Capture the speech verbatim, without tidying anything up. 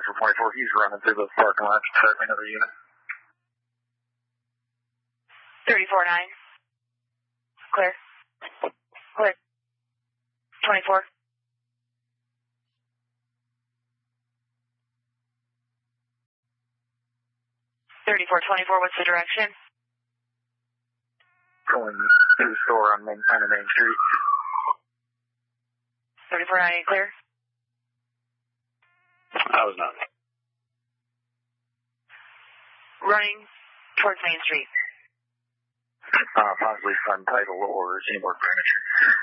for twenty-four. He's running through the parking lot to start another unit. thirty-four nine. Clear. Clear. twenty-four. thirty-four twenty-four, what's the direction? Going to the store on Main, on the main street. thirty-four ninety, clear? I was not. Running towards Main Street. Uh, possibly fund title or Seymour Furniture.